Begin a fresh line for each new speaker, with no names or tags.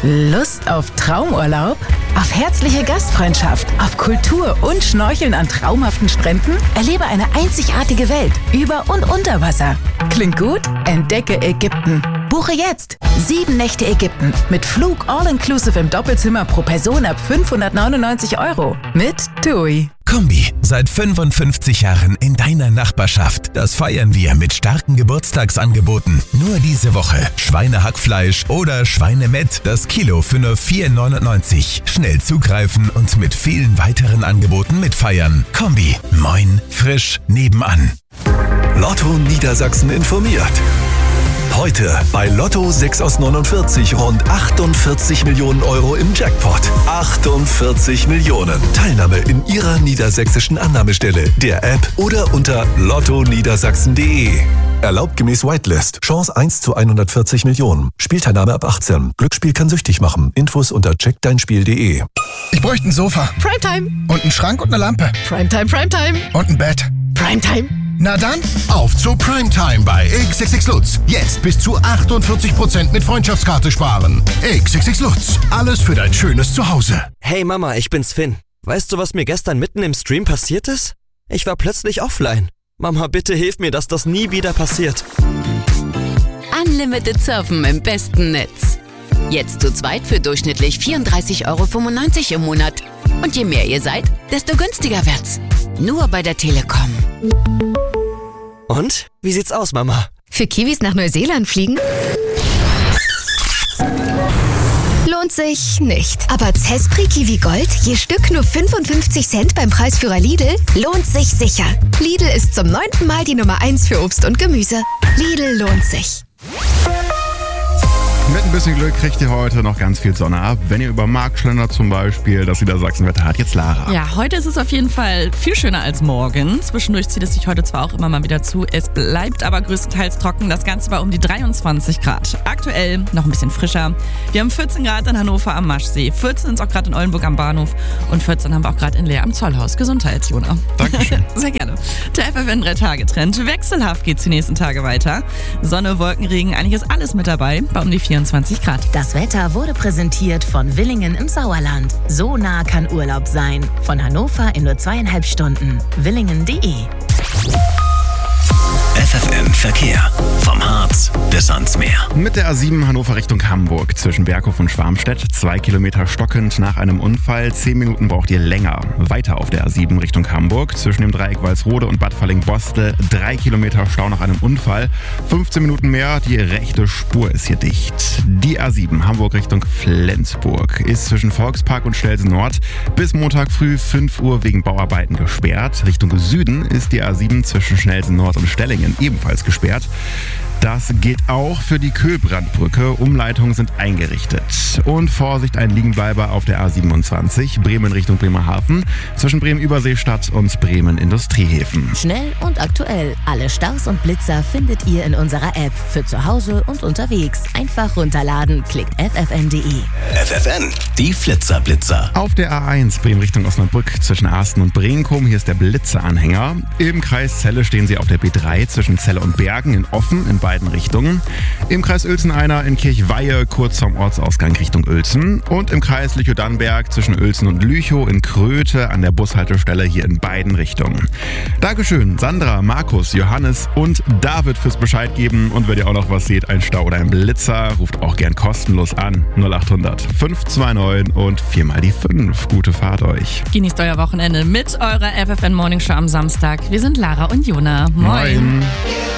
Lust auf Traumurlaub? Auf herzliche Gastfreundschaft? Auf Kultur und Schnorcheln an traumhaften Stränden? Erlebe eine einzigartige Welt über und unter Wasser. Klingt gut? Entdecke Ägypten. Buche jetzt 7 Nächte Ägypten mit Flug all-inclusive im Doppelzimmer pro Person ab 599 € mit TUI.
Kombi, seit 55 Jahren in deiner Nachbarschaft. Das feiern wir mit starken Geburtstagsangeboten. Nur diese Woche Schweinehackfleisch oder Schweinemett, das Kilo für nur 4,99 €. Schnell zugreifen und mit vielen weiteren Angeboten mitfeiern. Kombi, moin, frisch, nebenan.
Lotto Niedersachsen informiert. Heute bei Lotto 6 aus 49 rund 48 Millionen € im Jackpot. 48 Millionen. Teilnahme in Ihrer niedersächsischen Annahmestelle, der App oder unter lottoniedersachsen.de. Erlaubt gemäß Whitelist. Chance 1 zu 140 Millionen. Spielteilnahme ab 18. Glücksspiel kann süchtig machen. Infos unter checkdeinspiel.de.
Ich bräuchte ein Sofa.
Primetime.
Und einen Schrank und eine Lampe.
Primetime, Primetime.
Und ein Bett.
Primetime.
Na dann, auf zu Primetime bei XXX Lutz. Jetzt bis zu 48% mit Freundschaftskarte sparen. XXX Lutz. Alles für dein schönes Zuhause.
Hey Mama, ich bin's Finn. Weißt du, was mir gestern mitten im Stream passiert ist? Ich war plötzlich offline. Mama, bitte hilf mir, dass das nie wieder passiert.
Unlimited Surfen im besten Netz. Jetzt zu zweit für durchschnittlich 34,95 € im Monat. Und je mehr ihr seid, desto günstiger wird's. Nur bei der Telekom.
Und? Wie sieht's aus, Mama?
Für Kiwis nach Neuseeland fliegen? Lohnt sich nicht. Aber Zespri Kiwi Gold, je Stück nur 55 Cent beim Preisführer Lidl, lohnt sich sicher. Lidl ist zum 9. Mal die Nummer 1 für Obst und Gemüse. Lidl lohnt sich.
Mit ein bisschen Glück kriegt ihr heute noch ganz viel Sonne ab. Wenn ihr über Markt schlendert zum Beispiel, das Niedersachsenwetter hat jetzt Lara.
Ja, heute ist es auf jeden Fall viel schöner als morgen. Zwischendurch zieht es sich heute zwar auch immer mal wieder zu, es bleibt aber größtenteils trocken. Das Ganze war um die 23 Grad. Aktuell noch ein bisschen frischer. Wir haben 14 Grad in Hannover am Maschsee, 14 ist auch gerade in Oldenburg am Bahnhof und 14 haben wir auch gerade in Leer am Zollhaus. Gesundheit, Jona.
Dankeschön.
Sehr gerne. Der FFN 3-Tage-Trend. Wechselhaft geht's die nächsten Tage weiter. Sonne, Wolken, Regen, eigentlich ist alles mit dabei bei um die 24 Grad.
Das Wetter wurde präsentiert von Willingen im Sauerland. So nah kann Urlaub sein. Von Hannover in nur 2,5 Stunden. Willingen.de.
FFN Verkehr. Vom Harz bis ans Meer.
Mit der A7 Hannover Richtung Hamburg zwischen Berghof und Schwarmstedt 2 Kilometer stockend nach einem Unfall. 10 Minuten braucht ihr länger. Weiter auf der A7 Richtung Hamburg zwischen dem Dreieck Walsrode und Bad Falling-Bostel 3 Kilometer Stau nach einem Unfall. 15 Minuten mehr, die rechte Spur ist hier dicht. Die A7 Hamburg Richtung Flensburg ist zwischen Volkspark und Stelsen Nord bis Montag früh 5 Uhr wegen Bauarbeiten gesperrt. Richtung Süden ist die A7 zwischen Schnelsen Nord und Stellingen ebenfalls gesperrt. Das geht auch für die Köhlbrandbrücke. Umleitungen sind eingerichtet. Und Vorsicht, ein Liegenbleiber auf der A27, Bremen Richtung Bremerhaven, zwischen Bremen-Überseestadt und Bremen-Industriehäfen.
Schnell und aktuell. Alle Staus und Blitzer findet ihr in unserer App. Für zu Hause und unterwegs. Einfach runterladen. Klickt ffn.de.
FFN, die Flitzer-Blitzer.
Auf der A1 Bremen Richtung Osnabrück zwischen Arsten und Brenkum, hier ist der Blitzeranhänger. Im Kreis Celle stehen sie auf der B3 zwischen Celle und Bergen in Offen in beiden Richtungen. Im Kreis Uelzen einer in Kirchweihe kurz vom Ortsausgang Richtung Uelzen. Und im Kreis Lüchow-Dannenberg zwischen Uelzen und Lüchow in Kröte an der Bushaltestelle hier in beiden Richtungen. Dankeschön Sandra, Markus, Johannes und David fürs Bescheid geben. Und wenn ihr auch noch was seht, ein Stau oder ein Blitzer, ruft auch gern kostenlos an. 0800 529 und 4 mal die 5. Gute Fahrt euch.
Genießt euer Wochenende mit eurer FFN Morning Show am Samstag. Wir sind Lara und Jona. Moin.